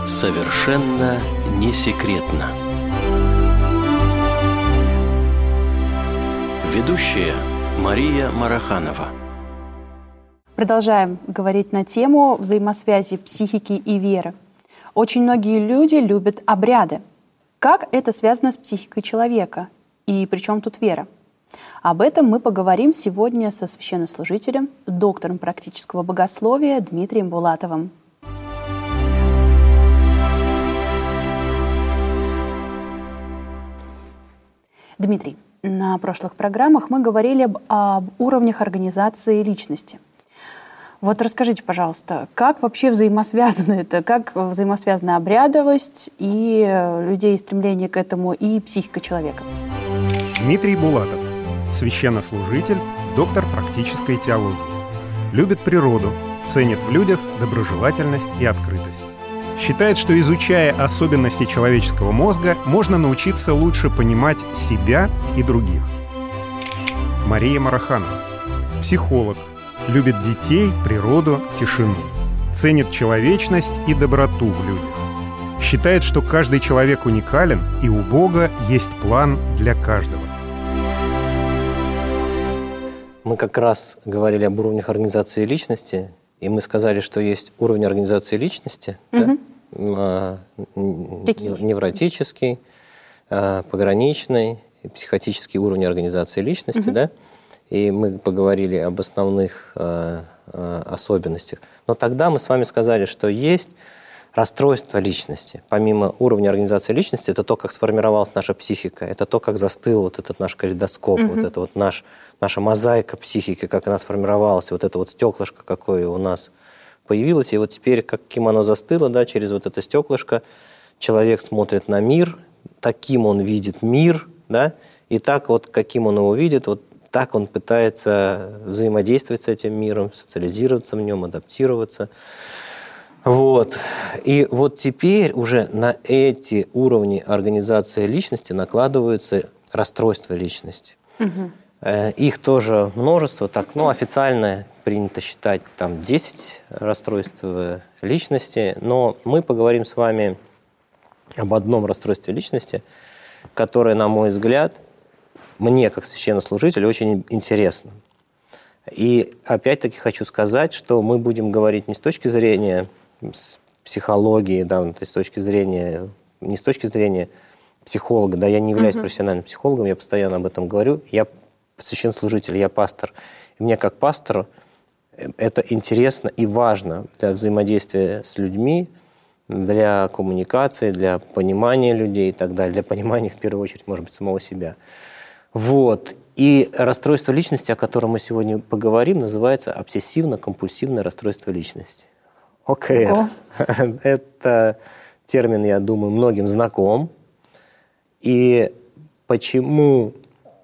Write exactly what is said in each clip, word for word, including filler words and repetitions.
Совершенно не секретно. Ведущая Мария Мараханова. Продолжаем говорить на тему взаимосвязи психики и веры. Очень многие люди любят обряды. Как это связано с психикой человека? И при чем тут вера? Об этом мы поговорим сегодня со священнослужителем, доктором практического богословия Дмитрием Булатовым. Дмитрий, на прошлых программах мы говорили об, об уровнях организации личности. Вот расскажите, пожалуйста, как вообще взаимосвязано это? Как взаимосвязана обрядовость и людей стремление к этому, и психика человека? Дмитрий Булатов, священнослужитель, доктор практической теологии. Любит природу, ценит в людях доброжелательность и открытость. Считает, что, изучая особенности человеческого мозга, можно научиться лучше понимать себя и других. Мария Мараханова, психолог, любит детей, природу, тишину. Ценит человечность и доброту в людях. Считает, что каждый человек уникален, и у Бога есть план для каждого. Мы как раз говорили об уровнях организации личности, и мы сказали, что есть уровень организации личности, угу. да? Невротический, пограничный, психотический уровень организации личности, угу. да? И мы поговорили об основных э, э, особенностях. Но тогда мы с вами сказали, что есть расстройство личности. Помимо уровня организации личности, это то, как сформировалась наша психика, это то, как застыл вот этот наш калейдоскоп, mm-hmm. вот это вот наш, наша мозаика психики, как она сформировалась, вот это вот стеклышко, какое у нас появилось. И вот теперь, каким оно застыло, да, через вот это стеклышко, человек смотрит на мир, таким он видит мир, да, и так вот, каким он его видит, вот так он пытается взаимодействовать с этим миром, социализироваться в нем, адаптироваться. Вот. И вот теперь уже на эти уровни организации личности накладываются расстройства личности. Угу. Их тоже множество. Так, ну, официально принято считать там десять расстройств личности, но мы поговорим с вами об одном расстройстве личности, которое, на мой взгляд, мне, как священнослужителю, очень интересно. И опять-таки хочу сказать, что мы будем говорить не с точки зрения психологии, да, с точки зрения, не с точки зрения психолога, да, я не являюсь uh-huh. профессиональным психологом, я постоянно об этом говорю, я священнослужитель, я пастор. И мне как пастору это интересно и важно для взаимодействия с людьми, для коммуникации, для понимания людей и так далее, для понимания, в первую очередь, может быть, самого себя. Вот. И расстройство личности, о котором мы сегодня поговорим, называется обсессивно-компульсивное расстройство личности. о ка эр. Это термин, я думаю, многим знаком. И почему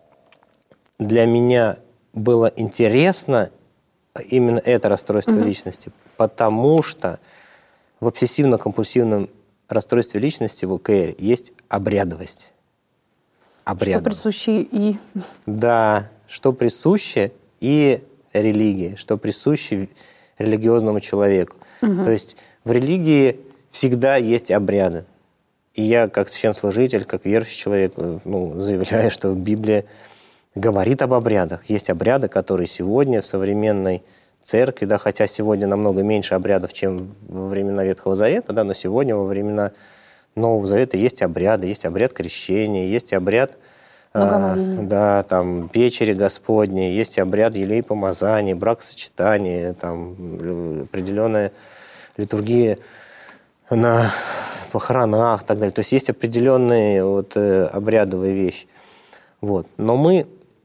для меня было интересно именно это расстройство угу. личности? Потому что в обсессивно-компульсивном расстройстве личности в о ка эр есть обрядовость. Обрядом. Что присуще и... Да, что присуще и религии, что присуще религиозному человеку. Угу. То есть в религии всегда есть обряды. И я, как священнослужитель, как верующий человек, ну, заявляю, что Библия говорит об обрядах. Есть обряды, которые сегодня в современной церкви, да, хотя сегодня намного меньше обрядов, чем во времена Ветхого Завета, да, но сегодня во времена Нового Завета есть обряды, есть обряд крещения, есть обряд а, да, там, печери Господней, есть обряд елей помазания, бракосочетания, там, определенная литургия на похоронах и так далее. То есть есть определенные вот, обрядовые вещи. Вот. Но мы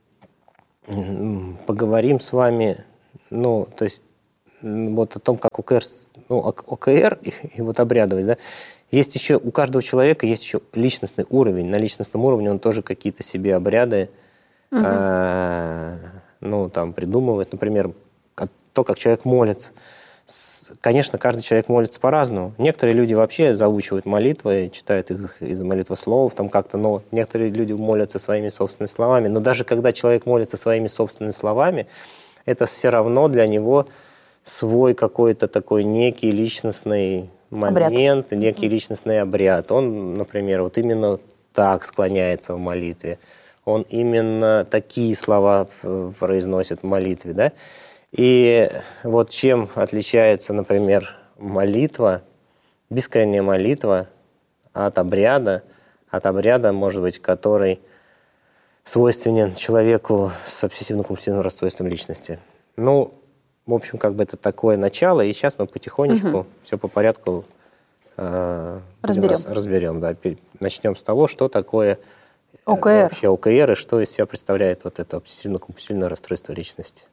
поговорим с вами, ну, то есть вот о том, как о ка эр, ну, о ка эр и, и вот обрядовость, да. Есть еще, у каждого человека есть еще личностный уровень. На личностном уровне он тоже какие-то себе обряды угу. э, ну, там, придумывает. Например, то, как человек молится. Конечно, каждый человек молится по-разному. Некоторые люди вообще заучивают молитвы, читают их из молитвословов, там как-то, но некоторые люди молятся своими собственными словами. Но даже когда человек молится своими собственными словами, это все равно для него свой какой-то такой некий личностный момент, обряд. Некий личностный обряд. Он, например, вот именно так склоняется в молитве. Он именно такие слова произносит в молитве, да? И вот чем отличается, например, молитва, бескоренная молитва от обряда, от обряда, может быть, который свойственен человеку с обсессивно-компульсивным расстройством личности. Ну, в общем, как бы это такое начало, и сейчас мы потихонечку угу. все по порядку э, разберем. разберем да. Начнем с того, что такое ОКР. Вообще ОКР и что из себя представляет вот это обсессивно-компульсивное расстройство личности.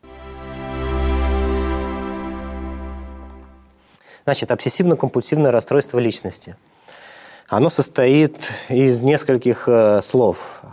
Значит, обсессивно-компульсивное расстройство личности. Оно состоит из нескольких э, слов.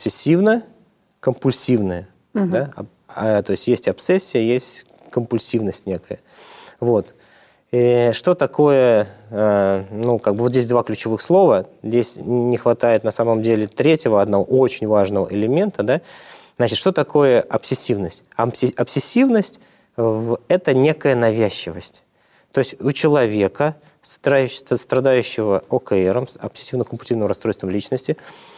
Обсессивно-компульсивное. Угу. Да? А, то есть есть обсессия, есть компульсивность некая. Вот. И что такое, э, ну, как бы вот здесь два ключевых слова. Здесь не хватает на самом деле третьего, одного очень важного элемента. Да? Значит, что такое обсессивность? Обсессивность – это некая навязчивость. То есть у человека, страдающего ОКРом, обсессивно-компульсивным расстройством личности,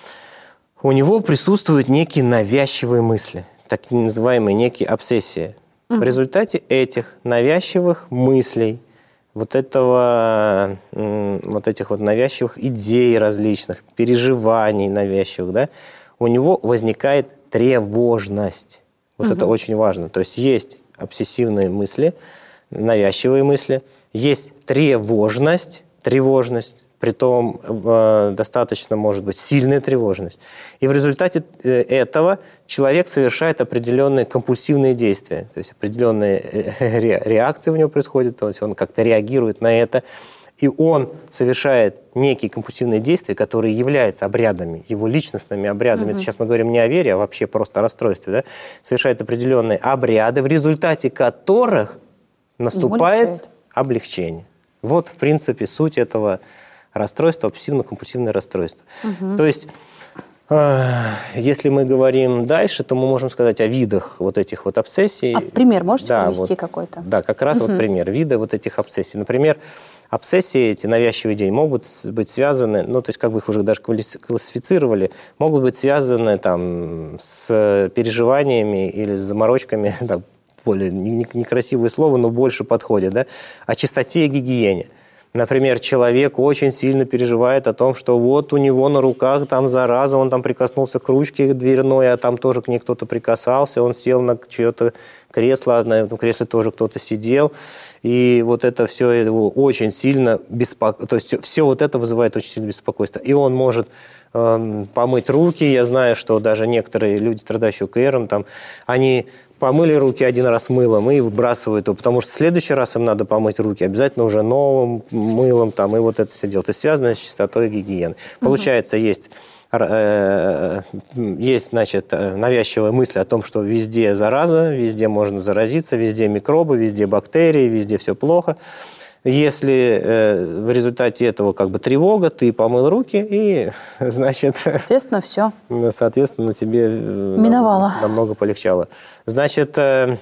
у него присутствуют некие навязчивые мысли, так называемые некие обсессии. Угу. В результате этих навязчивых мыслей, вот, этого, вот этих вот навязчивых идей различных, переживаний навязчивых, да, у него возникает тревожность. Вот угу. это очень важно. То есть есть обсессивные мысли, навязчивые мысли, есть тревожность, тревожность, притом э, достаточно, может быть, сильная тревожность. И в результате этого человек совершает определенные компульсивные действия, то есть определенные ре- реакции у него происходят, то есть он как-то реагирует на это, и он совершает некие компульсивные действия, которые являются обрядами, его личностными обрядами. Угу. Сейчас мы говорим не о вере, а вообще просто о расстройстве. Да? Совершает определенные обряды, в результате которых наступает облегчение. Вот, в принципе, суть этого расстройства, обсессивно-компульсивное расстройство. Угу. То есть, э, если мы говорим дальше, то мы можем сказать о видах вот этих вот обсессий. А пример можете да, привести вот, какой-то? Да, как раз угу. вот пример. Виды вот этих обсессий. Например, обсессии, эти навязчивые идеи, могут быть связаны, ну, то есть, как бы их уже даже классифицировали, могут быть связаны там с переживаниями или с заморочками, там, более некрасивое слово, но больше подходит, да, о чистоте и гигиене. Например, человек очень сильно переживает о том, что вот у него на руках там зараза, он там прикоснулся к ручке дверной, а там тоже к ней кто-то прикасался, он сел на чье-то кресло, на этом кресле тоже кто-то сидел, и вот это все его очень сильно беспокоит, то есть все вот это вызывает очень сильное беспокойство. И он может э, помыть руки, я знаю, что даже некоторые люди, страдающие ОКРом, там, они помыли руки один раз мылом и выбрасывают его, потому что в следующий раз им надо помыть руки обязательно уже новым мылом, там, и вот это все делать. То есть связано с чистотой и гигиеной. Угу. Получается, есть, э, есть, значит, навязчивая мысль о том, что везде зараза, везде можно заразиться, везде микробы, везде бактерии, везде все плохо. Если э, в результате этого как бы тревога, ты помыл руки и, значит... Соответственно, все. Соответственно, тебе миновало. Намного полегчало. Значит, э,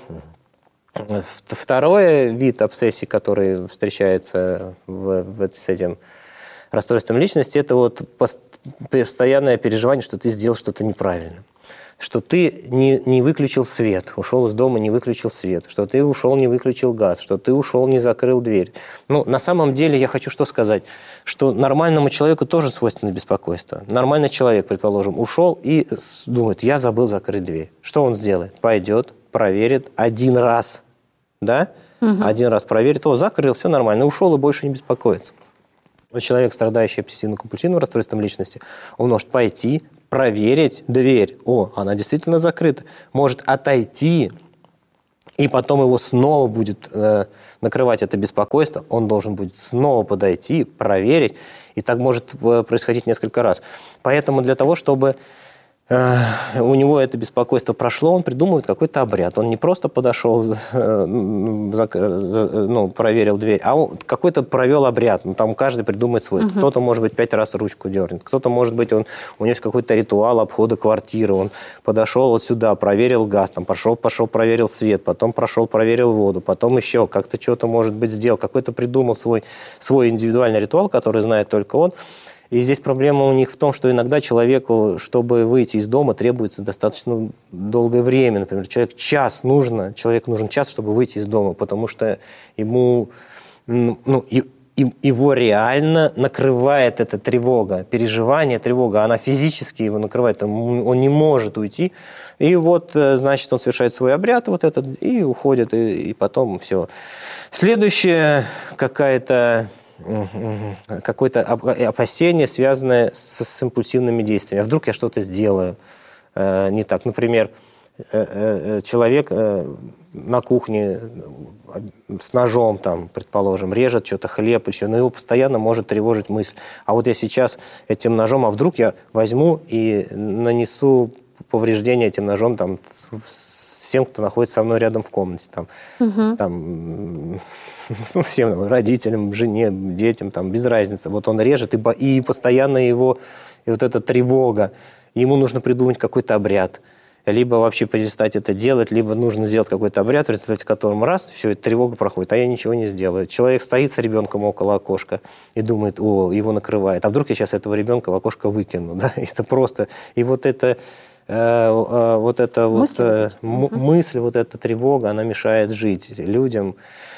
второй вид обсессий, который встречается в, в, с этим расстройством личности, это вот постоянное переживание, что ты сделал что-то неправильно. Что ты не, не выключил свет, ушел из дома, не выключил свет, что ты ушел, не выключил газ, что ты ушел, не закрыл дверь. Ну, на самом деле, я хочу что сказать, что нормальному человеку тоже свойственно беспокойство. Нормальный человек, предположим, ушел и думает, я забыл закрыть дверь. Что он сделает? Пойдет, проверит один раз, да? Угу. Один раз проверит, о, закрыл, все нормально, ушел и больше не беспокоится. Вот человек, страдающий обсессивно-компульсивным расстройством личности, он может пойти, проверить дверь. О, она действительно закрыта. Может отойти, и потом его снова будет э, накрывать это беспокойство. Он должен будет снова подойти, проверить. И так может происходить несколько раз. Поэтому для того, чтобы у него это беспокойство прошло, он придумывает какой-то обряд. Он не просто подошел, ну, проверил дверь, а он какой-то провел обряд. Ну, там каждый придумает свой. Uh-huh. Кто-то, может быть, пять раз ручку дернет. Кто-то, может быть, он, у него есть какой-то ритуал обхода квартиры. Он подошел вот сюда, проверил газ, там пошел, пошел, проверил свет, потом прошел, проверил воду, потом еще как-то что-то, может быть, сделал. Какой-то придумал свой, свой индивидуальный ритуал, который знает только он. И здесь проблема у них в том, что иногда человеку, чтобы выйти из дома, требуется достаточно долгое время. Например, человек час нужно, человеку нужен час, чтобы выйти из дома, потому что ему, ну, и, и, его реально накрывает эта тревога, переживание, тревога, она физически его накрывает, он, он не может уйти. И вот, значит, он совершает свой обряд вот этот и уходит, и, и потом все. Следующая какая-то... какое-то опасение, связанное с, с импульсивными действиями. А вдруг я что-то сделаю э, не так? Например, э, э, человек э, на кухне с ножом, там, предположим, режет что-то, хлеб, еще, но его постоянно может тревожить мысль. А вот я сейчас этим ножом, а вдруг я возьму и нанесу повреждение этим ножом там, всем, кто находится со мной рядом в комнате. Там, угу. там, ну, всем, родителям, жене, детям, там, без разницы. Вот он режет, и, и постоянно его, и вот эта тревога. Ему нужно придумать какой-то обряд. Либо вообще перестать это делать, либо нужно сделать какой-то обряд, в результате которого раз, все, эта тревога проходит, а я ничего не сделаю. Человек стоит с ребенком около окошка и думает, о, его накрывает. А вдруг я сейчас этого ребенка в окошко выкину? Да? Это просто... И вот это... вот эта мысль, вот, вот, м- мысль, вот эта тревога, она мешает жить людям.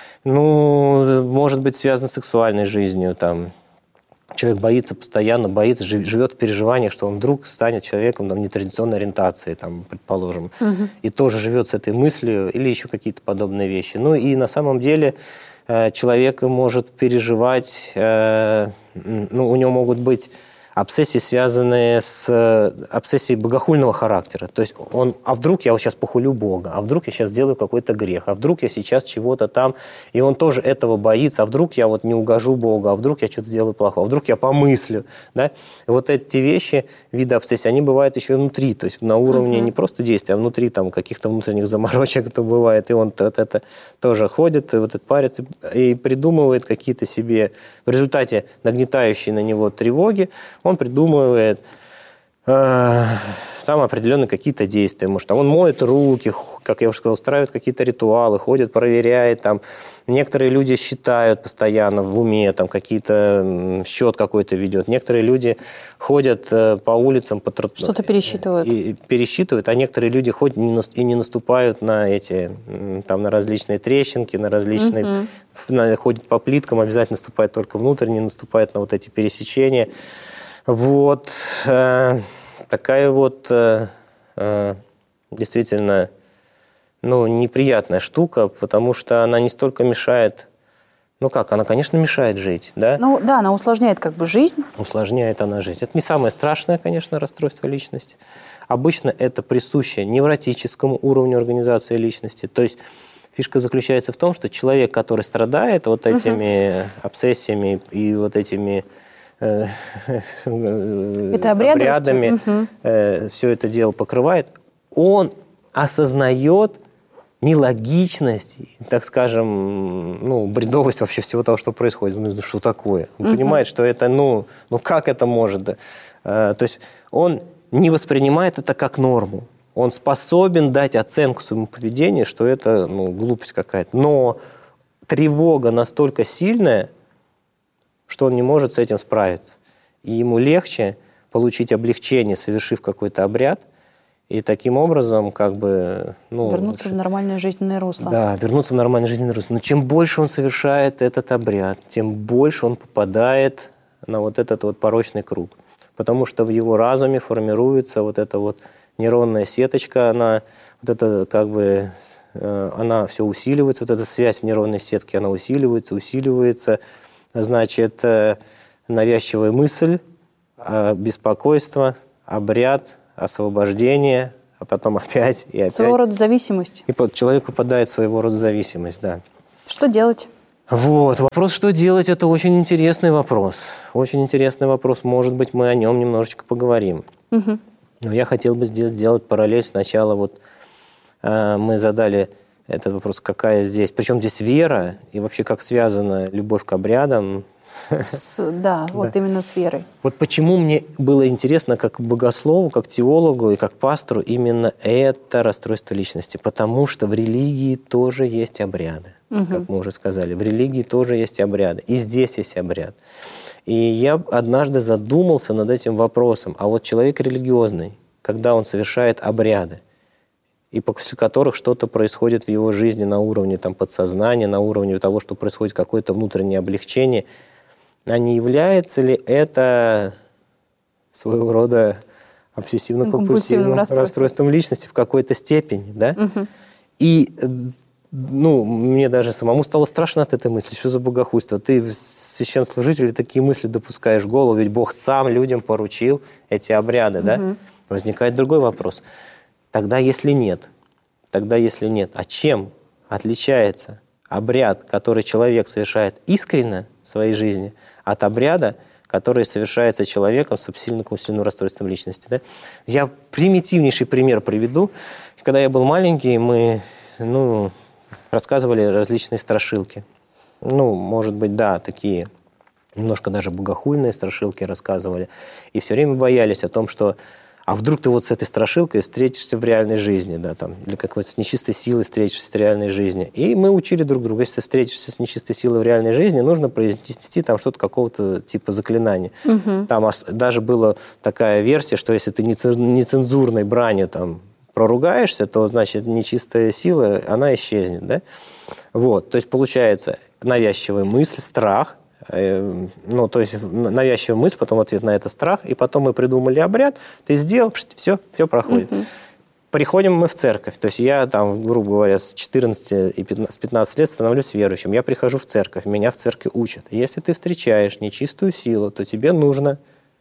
Ну, может быть, связано с сексуальной жизнью. Там. Человек боится постоянно, боится, живет в переживаниях, что он вдруг станет человеком там, нетрадиционной ориентации, там, предположим. Угу. И тоже живет с этой мыслью, или еще какие-то подобные вещи. Ну, и на самом деле человек может переживать, ну, у него могут быть обсессии, связанные с обсессией богохульного характера. То есть он, а вдруг я вот сейчас похулю Бога, а вдруг я сейчас сделаю какой-то грех, а вдруг я сейчас чего-то там, и он тоже этого боится, а вдруг я вот не угожу Богу, а вдруг я что-то сделаю плохое, а вдруг я помыслю. Да? И вот эти вещи, виды обсессии, они бывают еще и внутри, то есть на уровне uh-huh. не просто действия, а внутри там каких-то внутренних заморочек это бывает, и он вот это тоже ходит, и вот этот парится, и придумывает какие-то себе, в результате нагнетающие на него тревоги, он придумывает э, там определенные какие-то действия. Может, там он моет руки, как я уже сказал, устраивает какие-то ритуалы, ходит, проверяет. Там. Некоторые люди считают постоянно в уме, там какие-то счет какой-то ведет. Некоторые люди ходят э, по улицам, по тротуарам. Что-то пересчитывают. И, и пересчитывают, а некоторые люди ходят и не наступают на эти, там, на различные трещинки, на различные... Uh-huh. На, ходят по плиткам, обязательно наступают только внутрь, не наступают на вот эти пересечения. Вот э, такая вот э, э, действительно ну, неприятная штука, потому что она не столько мешает, ну как, она, конечно, мешает жить, да? Ну да, она усложняет как бы жизнь. Усложняет она жизнь. Это не самое страшное, конечно, расстройство личности. Обычно это присуще невротическому уровню организации личности. То есть фишка заключается в том, что человек, который страдает вот этими uh-huh. обсессиями и вот этими... Это обрядами, угу. э, все это дело покрывает, он осознает нелогичность, так скажем, ну, бредовость вообще всего того, что происходит. Ну, что такое? Он угу. понимает, что это, ну, ну, как это может? Э, то есть он не воспринимает это как норму. Он способен дать оценку своему поведению, что это, ну, глупость какая-то. Но тревога настолько сильная, что он не может с этим справиться. И ему легче получить облегчение, совершив какой-то обряд, и таким образом как бы... Ну, вернуться в нормальное жизненное русло. Да, вернуться в нормальное жизненное русло. Но чем больше он совершает этот обряд, тем больше он попадает на вот этот вот порочный круг. Потому что в его разуме формируется вот эта вот нейронная сеточка, она вот это как бы... Она все усиливается, вот эта связь в нейронной сетке, она усиливается, усиливается... Значит, навязчивая мысль, беспокойство, обряд, освобождение, а потом опять и опять. Своего рода зависимость. И человек попадает в своего рода зависимость, да. Что делать? Вот, вопрос, что делать, это очень интересный вопрос. Очень интересный вопрос. Может быть, мы о нем немножечко поговорим. Угу. Но я хотел бы здесь сделать параллель. Сначала вот э, мы задали этот вопрос, какая здесь, причем здесь вера, и вообще как связана любовь к обрядам. С, да, вот Да. именно с верой. Вот почему мне было интересно как богослову, как теологу и как пастору именно это расстройство личности. Потому что в религии тоже есть обряды, Мгм. как мы уже сказали. В религии тоже есть обряды. И здесь есть обряд. И я однажды задумался над этим вопросом. А вот человек религиозный, когда он совершает обряды, и после которых что-то происходит в его жизни на уровне там, подсознания, на уровне того, что происходит какое-то внутреннее облегчение, а не является ли это своего рода обсессивно-компульсивным Компульсивным расстройством. расстройством личности в какой-то степени, да? Мгм. И ну, мне даже самому стало страшно от этой мысли. Что за богохульство? Ты, священнослужитель, такие мысли допускаешь в голову, ведь Бог сам людям поручил эти обряды, да? Мгм. Возникает другой вопрос. Тогда, если нет, тогда, если нет, а чем отличается обряд, который человек совершает искренне в своей жизни, от обряда, который совершается человеком с обсессивно-компульсивным расстройством личности? Да? Я примитивнейший пример приведу. Когда я был маленький, мы ну, рассказывали различные страшилки. Ну, может быть, да, такие немножко даже богохульные страшилки рассказывали. И все время боялись о том, что а вдруг ты вот с этой страшилкой встретишься в реальной жизни, да, там, или какой-то с нечистой силой встретишься в реальной жизни. И мы учили друг друга, если ты встретишься с нечистой силой в реальной жизни, нужно произнести там что-то какого-то типа заклинания. Мгм. Там даже была такая версия, что если ты нецензурной бранью там проругаешься, то, значит, нечистая сила, она исчезнет, да? Вот, то есть получается навязчивая мысль, страх, ну, то есть навязчивая мысль, потом в ответ на это страх, и потом мы придумали обряд, ты сделал, все, все проходит. Мгм. Приходим мы в церковь, то есть я там, грубо говоря, с четырнадцати и с пятнадцати лет становлюсь верующим, я прихожу в церковь, меня в церкви учат. Если ты встречаешь нечистую силу, то тебе нужно...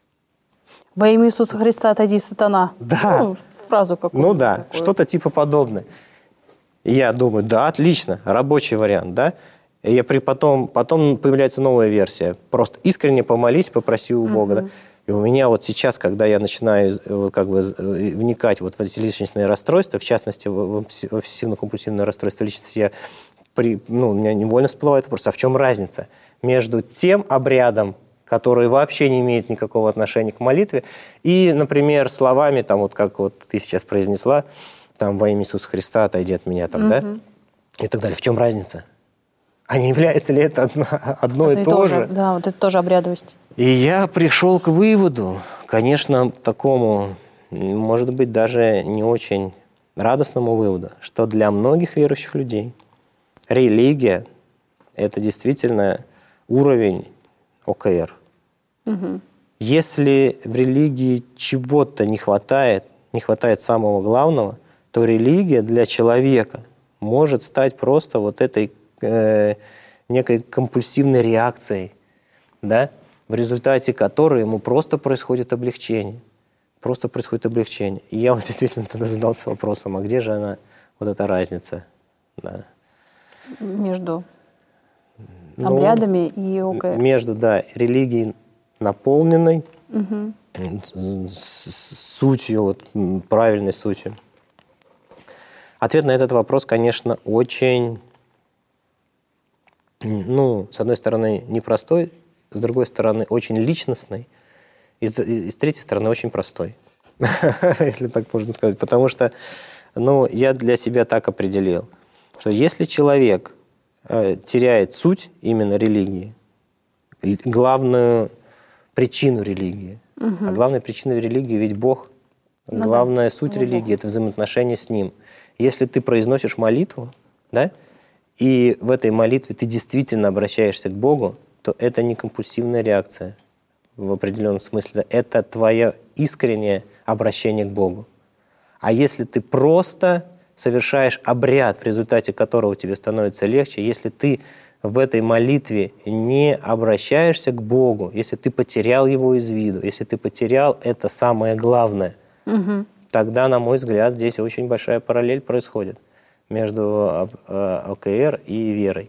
Во имя Иисуса Христа отойди, сатана. Да. Ну, фразу какую-то. Ну да, такую. что-то типа подобное. И я думаю, да, отлично, рабочий вариант, да? И я при, потом, потом появляется новая версия. Просто искренне помолись, попроси у Бога. Да? И у меня вот сейчас, когда я начинаю как бы вникать вот в эти личностные расстройства, в частности, в обсессивно-компульсивное расстройство личности, я при, ну, у меня невольно всплывает вопрос, а в чем разница между тем обрядом, который вообще не имеет никакого отношения к молитве, и, например, словами, там, вот как вот ты сейчас произнесла, там, во имя Иисуса Христа отойди от меня, там, да, и так далее. В чем разница? А не является ли это одно, одно и то же? Да, вот это тоже обрядовость. И я пришел к выводу, конечно, такому, может быть, даже не очень радостному выводу, что для многих верующих людей религия – это действительно уровень о ка эр. Угу. Если в религии чего-то не хватает, не хватает самого главного, то религия для человека может стать просто вот этой э, некой компульсивной реакцией, да, в результате которой ему просто происходит облегчение. Просто происходит облегчение. И я вот действительно тогда задался вопросом, а где же она, вот эта разница? Да. Между Ну, обрядами и о ка эр. Между, да, религией наполненной, Угу. с, с сутью, вот, правильной сутью. Ответ на этот вопрос, конечно, очень, ну, с одной стороны, непростой, с другой стороны, очень личностный, и с, и с третьей стороны, очень простой, если так можно сказать. Потому что, ну, я для себя так определил, что если человек э, теряет суть именно религии, главную причину религии, Угу. а главная причина религии ведь Бог, Ну главная да, суть его религии Бог. – это взаимоотношения с Ним. Если ты произносишь молитву, да, и в этой молитве ты действительно обращаешься к Богу, то это не компульсивная реакция в определенном смысле. Это твое искреннее обращение к Богу. А если ты просто совершаешь обряд, в результате которого тебе становится легче, если ты в этой молитве не обращаешься к Богу, если ты потерял Его из виду, если ты потерял это самое главное, Угу. тогда, на мой взгляд, здесь очень большая параллель происходит между о ка эр и верой.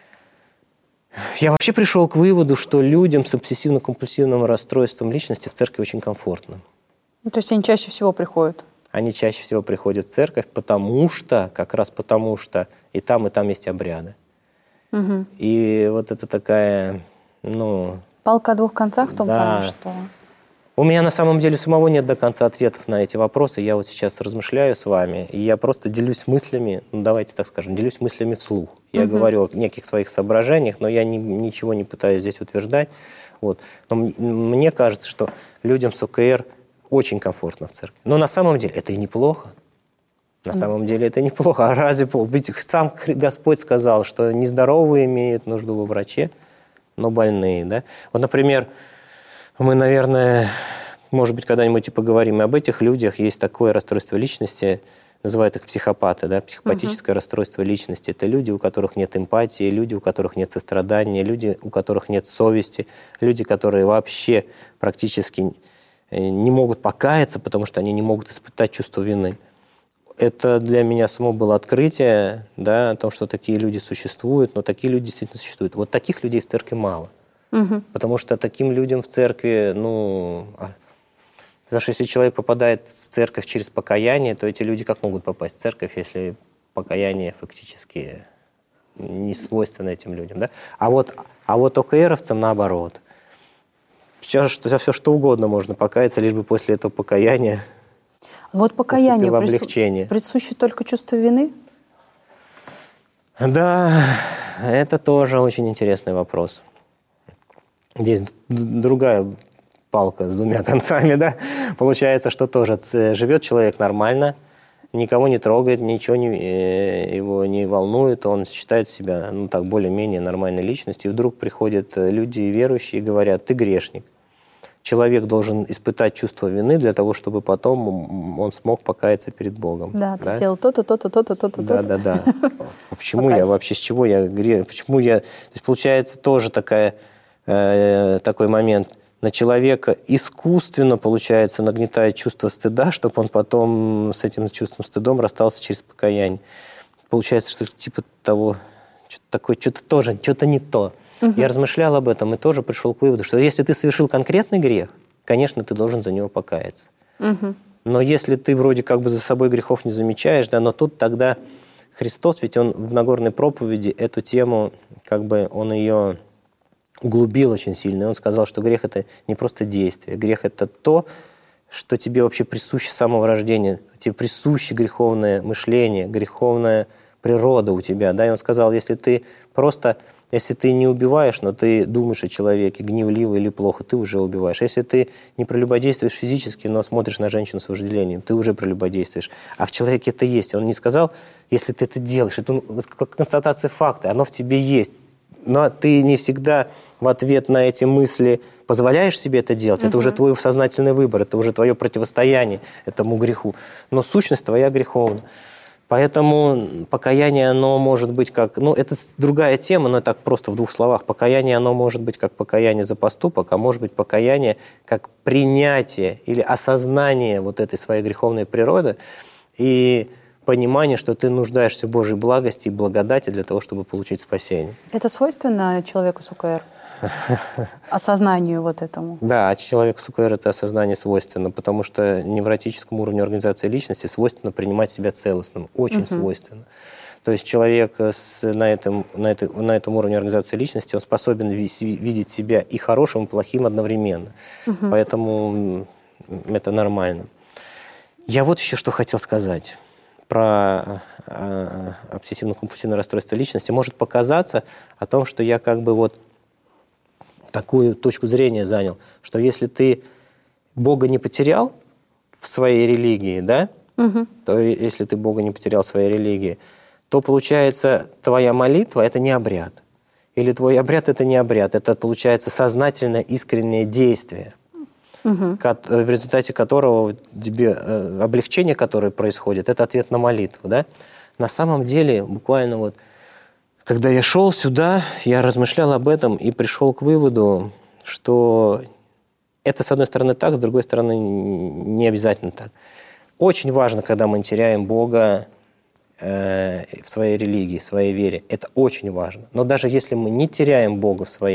Я вообще пришел к выводу, что людям с обсессивно-компульсивным расстройством личности в церкви очень комфортно. Ну, то есть они чаще всего приходят? Они чаще всего приходят в церковь, потому что, как раз потому что и там, и там есть обряды. Угу. И вот это такая, ну... Палка о двух концах в том да. плане, что... У меня на самом деле самого нет до конца ответов на эти вопросы. Я вот сейчас размышляю с вами, и я просто делюсь мыслями, ну давайте так скажем, делюсь мыслями вслух. Я угу. говорю о неких своих соображениях, но я ни, ничего не пытаюсь здесь утверждать. Вот. Но мне кажется, что людям с ОКР очень комфортно в церкви. Но на самом деле это и неплохо. На mm. самом деле это неплохо. А разве ведь сам Господь сказал, что нездоровые имеют нужду во враче, но больные, да? Вот, например, мы, наверное, может быть, когда-нибудь и поговорим об этих людях. Есть такое расстройство личности, называют их психопаты, да? Психопатическое mm-hmm. расстройство личности. Это люди, у которых нет эмпатии, люди, у которых нет сострадания, люди, у которых нет совести, люди, которые вообще практически не могут покаяться, потому что они не могут испытать чувство вины. Это для меня само было открытие, да, о том, что такие люди существуют, но такие люди действительно существуют. Вот таких людей в церкви мало. Угу. Потому что таким людям в церкви, ну... Потому что если человек попадает в церковь через покаяние, то эти люди как могут попасть в церковь, если покаяние фактически не свойственно этим людям, да? А вот, а вот ОКРовцам наоборот. Сейчас за все что угодно можно покаяться, лишь бы после этого покаяния вот покаяние облегчение. Присуще только чувство вины? Да, это тоже очень интересный вопрос. Здесь другая палка с двумя концами, да? Получается, что тоже живет человек нормально, никого не трогает, ничего не, его не волнует, он считает себя, ну так, более-менее нормальной личностью, и вдруг приходят люди верующие и говорят: ты грешник. Человек должен испытать чувство вины для того, чтобы потом он смог покаяться перед Богом. Да, ты да? сделал то-то, то-то, то-то, то-то, да, то-то. Да, да, да. А почему я вообще, с чего я грех? Почему я... То есть получается тоже такая, э, такой момент. На человека искусственно, получается, нагнетает чувство стыда, чтобы он потом с этим чувством стыдом расстался через покаяние. Получается, что типа того, что-то такое, что-то тоже, что-то не то. Угу. Я размышлял об этом и тоже пришел к выводу, что если ты совершил конкретный грех, конечно, ты должен за него покаяться. Угу. Но если ты вроде как бы за собой грехов не замечаешь, да, но тут тогда Христос, ведь он в Нагорной проповеди эту тему, как бы он ее углубил очень сильно. И он сказал, что грех – это не просто действие. Грех – это то, что тебе вообще присуще с самого рождения. Тебе присуще греховное мышление, греховная природа у тебя. Да? И он сказал, если ты просто... Если ты не убиваешь, но ты думаешь о человеке гневливо или плохо, ты уже убиваешь. Если ты не прелюбодействуешь физически, но смотришь на женщину с вожделением, ты уже прелюбодействуешь. А в человеке это есть. Он не сказал, если ты это делаешь. Это как констатация факта, оно в тебе есть. Но ты не всегда в ответ на эти мысли позволяешь себе это делать. Uh-huh. Это уже твой сознательный выбор, это уже твое противостояние этому греху. Но сущность твоя греховна. Поэтому покаяние, оно может быть как... Ну, это другая тема, но так просто в двух словах. Покаяние, оно может быть как покаяние за поступок, а может быть покаяние как принятие или осознание вот этой своей греховной природы и понимание, что ты нуждаешься в Божьей благости и благодати для того, чтобы получить спасение. Это свойственно человеку с ОКР? Осознанию вот этому. Да, человеку с ОКР это осознание свойственно, потому что невротическому уровню организации личности свойственно принимать себя целостным. Очень угу. свойственно. То есть человек с, на, этом, на, этой, на этом уровне организации личности, он способен ви, видеть себя и хорошим, и плохим одновременно. Угу. Поэтому это нормально. Я вот еще что хотел сказать про э, обсессивно-компульсивное расстройство личности. Может показаться о том, что я как бы вот такую точку зрения занял, что если ты Бога не потерял в своей религии, да, угу. то если ты Бога не потерял в своей религии, то получается твоя молитва – это не обряд. Или твой обряд – это не обряд, это получается сознательное, искреннее действие, угу. в результате которого тебе, облегчение, которое происходит, это ответ на молитву. Да? На самом деле, буквально вот когда я шел сюда, я размышлял об этом и пришел к выводу, что это, с одной стороны, так, с другой стороны, не обязательно так. Очень важно, когда мы теряем Бога э, в своей религии, в своей вере. Это очень важно. Но даже если мы не теряем Бога в своей